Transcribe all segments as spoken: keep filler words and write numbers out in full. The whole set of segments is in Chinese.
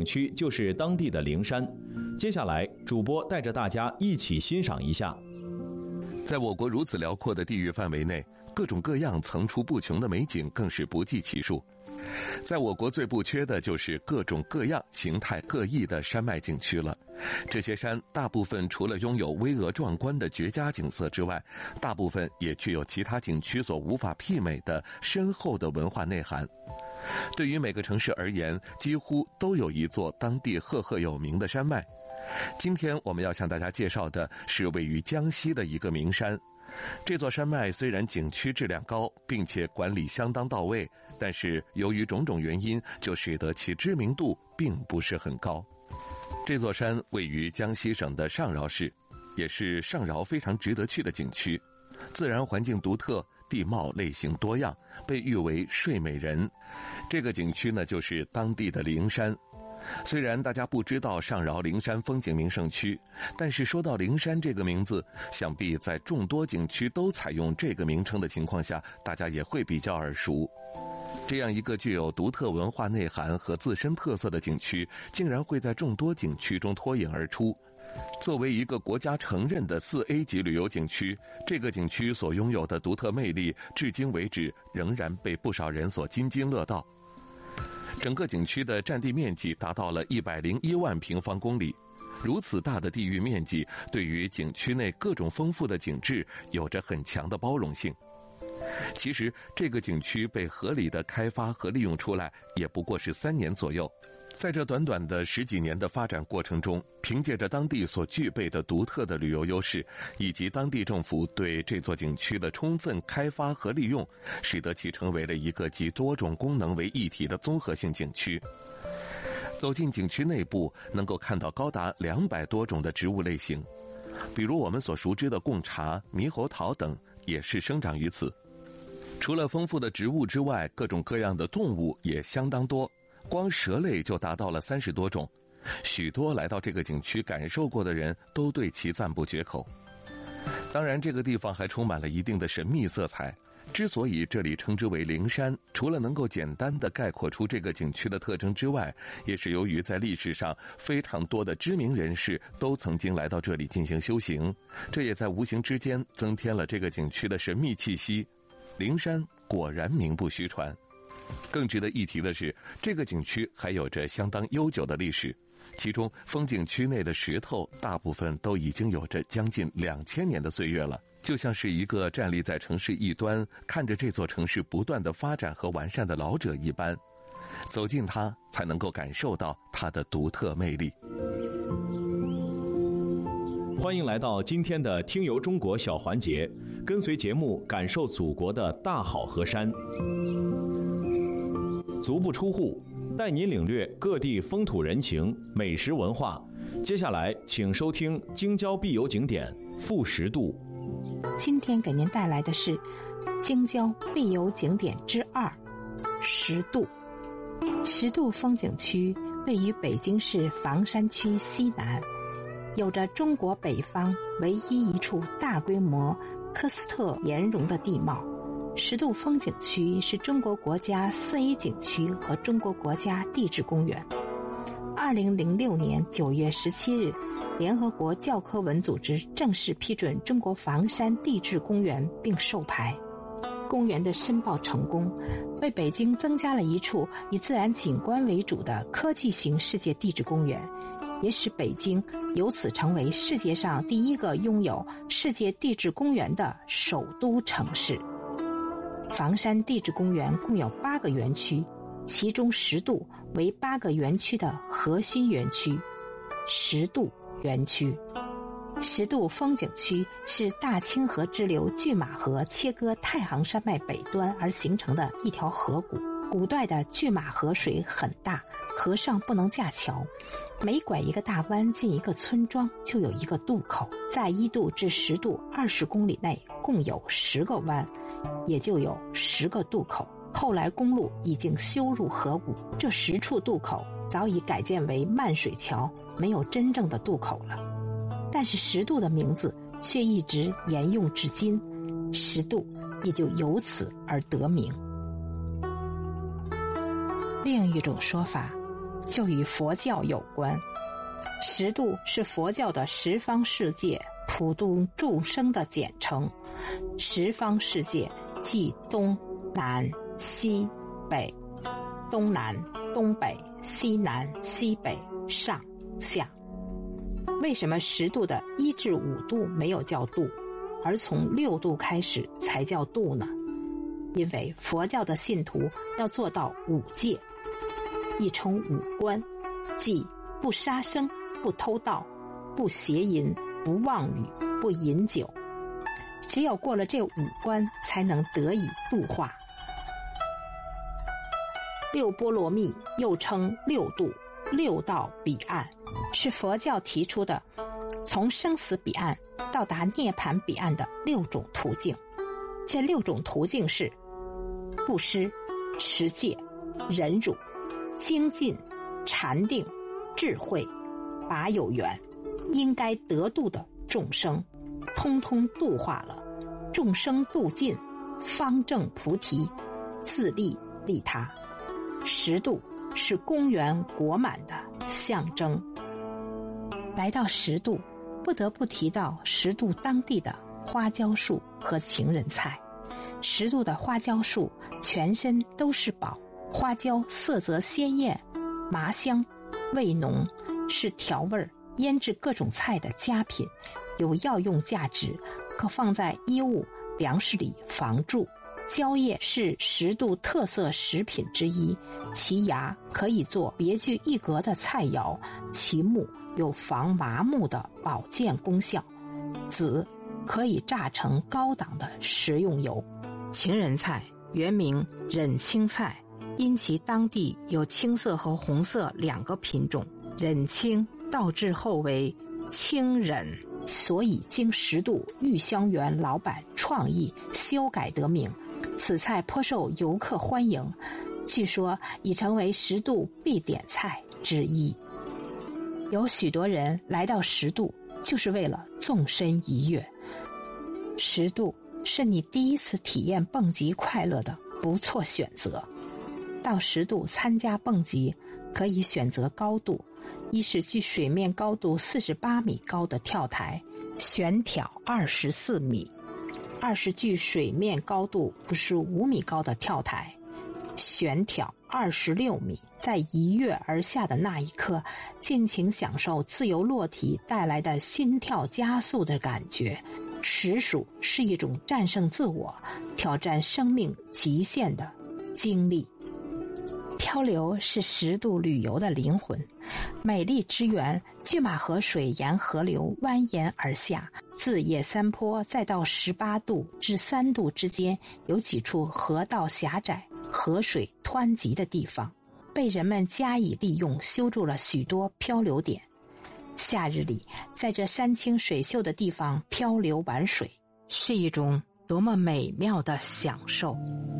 区就是当地的灵山。接下来，主播带着大家一起欣赏一下。 在我国如此辽阔的地域范围内，各种各样层出不穷的美景更是不计其数。在我国最不缺的就是各种各样、形态各异的山脉景区了。这些山大部分除了拥有巍峨壮观的绝佳景色之外，大部分也具有其他景区所无法媲美的深厚的文化内涵。对于每个城市而言，几乎都有一座当地赫赫有名的山脉。今天我们要向大家介绍的是位于江西的一个名山。这座山脉虽然景区质量高，并且管理相当到位，但是由于种种原因，就使得其知名度并不是很高。这座山位于江西省的上饶市，也是上饶非常值得去的景区。自然环境独特，地貌类型多样，被誉为睡美人。这个景区呢，就是当地的灵山。虽然大家不知道上饶灵山风景名胜区，但是说到灵山这个名字，想必在众多景区都采用这个名称的情况下，大家也会比较耳熟。这样一个具有独特文化内涵和自身特色的景区，竟然会在众多景区中脱颖而出。作为一个国家承认的 四 A 级旅游景区，这个景区所拥有的独特魅力，至今为止仍然被不少人所津津乐道。整个景区的占地面积达到了一百零一万平方公里，如此大的地域面积，对于景区内各种丰富的景致有着很强的包容性。其实这个景区被合理的开发和利用出来也不过是三年左右。在这短短的十几年的发展过程中，凭借着当地所具备的独特的旅游优势，以及当地政府对这座景区的充分开发和利用，使得其成为了一个集多种功能为一体的综合性景区。走进景区内部，能够看到高达两百多种的植物类型，比如我们所熟知的贡茶、猕猴桃等，也是生长于此。除了丰富的植物之外，各种各样的动物也相当多，光蛇类就达到了三十多种。许多来到这个景区感受过的人都对其赞不绝口。当然，这个地方还充满了一定的神秘色彩。之所以这里称之为灵山，除了能够简单的概括出这个景区的特征之外，也是由于在历史上非常多的知名人士都曾经来到这里进行修行，这也在无形之间增添了这个景区的神秘气息。灵山果然名不虚传。更值得一提的是，这个景区还有着相当悠久的历史，其中风景区内的石头大部分都已经有着将近两千年的岁月了，就像是一个站立在城市一端，看着这座城市不断的发展和完善的老者一般。走进它，才能够感受到它的独特魅力。 欢迎来到今天的听游中国小环节，跟随节目感受祖国的大好河山。足不出户，带您领略各地风土人情、美食文化。接下来，请收听京郊必游景点富十渡。 今天给您带来的是京郊必游景点之二，十渡。十渡风景区位于北京市房山区西南，有着中国北方唯一一处大规模喀斯特岩溶的地貌。十渡风景区是中国国家 四 A 景区和中国国家地质公园。二零零六年九月十七日，联合国教科文组织正式批准中国房山地质公园并授牌。公园的申报成功，为北京增加了一处以自然景观为主的科技型世界地质公园，也使北京由此成为世界上第一个拥有世界地质公园的首都城市。房山地质公园共有八个园区，其中十渡为八个园区的核心园区。十渡园区，十渡风景区是大清河支流拒马河切割太行山脉北端而形成的一条河谷。古代的拒马河水很大，河上不能架桥，每拐一个大弯进一个村庄就有一个渡口，在一渡至十渡二十公里内共有十个弯，也就有十个渡口。后来公路已经修入河谷，这十处渡口早已改建为漫水桥，没有真正的渡口了。但是十渡的名字却一直沿用至今，十渡也就由此而得名。另一种说法， 就与佛教有关。十度是佛教的十方世界普度众生的简称。十方世界即东南西北，东南东北西南西北上下。为什么十度的一至五度没有叫度，而从六度开始才叫度呢？因为佛教的信徒要做到五戒，亦称五观，即不杀生、不偷盗、不邪淫、不妄语、不饮酒。只有过了这五关，才能得以度化。六波罗蜜又称六度、六道彼岸，是佛教提出的从生死彼岸到达涅槃彼岸的六种途径。这六种途径是布施、持戒、忍辱、精进、禅定、智慧，把有缘应该得度的众生通通度化了，众生度尽，方证菩提，自利利他。十度是公圆果满的象征。来到十度，不得不提到十度当地的花椒树和情人菜。十度的花椒树全身都是宝，花椒色泽鲜艳，麻香，味浓，是调味腌制各种菜的佳品，有药用价值，可放在衣物、粮食里防蛀。椒叶是十度特色食品之一，其芽可以做别具一格的菜肴，其木有防麻木的保健功效，籽可以榨成高档的食用油。情人菜原名忍青菜，因其当地有青色和红色两个品种，忍青倒制后为青忍，所以经十度玉香园老板创意修改得名。此菜颇受游客欢迎，据说已成为十度必点菜之一。有许多人来到十度就是为了纵身一跃。十度是你第一次体验蹦极快乐的不错选择。到十度参加蹦极可以选择高度，一是距水面高度四十八米高的跳台，悬挑二十四米；二是距水面高度不是五米高的跳台，悬挑二十六米。在一跃而下的那一刻，尽情享受自由落体带来的心跳加速的感觉，实属是一种战胜自我、挑战生命极限的经历。漂流是十度旅游的灵魂，美丽之源拒马河水沿河流蜿蜒而下，自野山坡再到十八度至三度之间，有几处河道狭窄、河水湍急的地方，被人们加以利用，修筑了许多漂流点。夏日里，在这山清水秀的地方漂流玩水，是一种多么美妙的享受。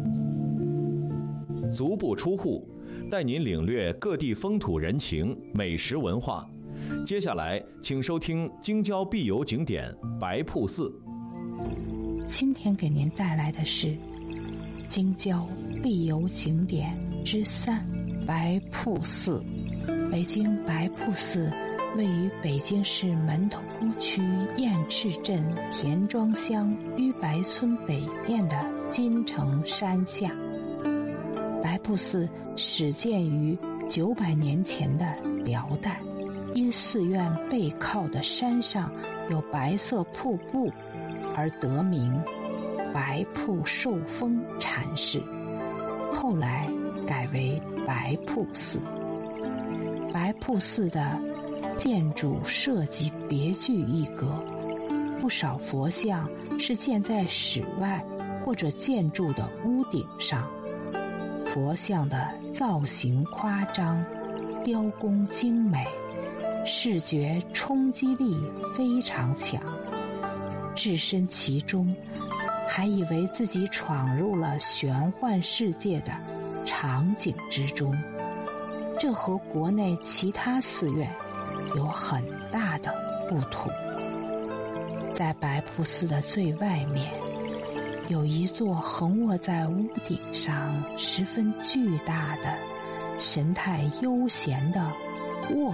足不出户，带您领略各地风土人情、美食文化。接下来，请收听京郊必游景点白瀑寺。 今天给您带来的是京郊必游景点之三白瀑寺。北京白瀑寺位于北京市门头沟区雁翅镇田庄乡于白村北面的金城山下。白瀑寺始建于九百年前的辽代，因寺院背靠的山上有白色瀑布而得名白瀑寿丰禅寺，后来改为白瀑寺。白瀑寺的建筑设计别具一格，不少佛像是建在室外或者建筑的屋顶上。佛像的造型夸张，雕工精美，视觉冲击力非常强。置身其中，还以为自己闯入了玄幻世界的场景之中。这和国内其他寺院有很大的不同。在白瀑寺的最外面，有一座横卧在屋顶上十分巨大的神态悠闲地卧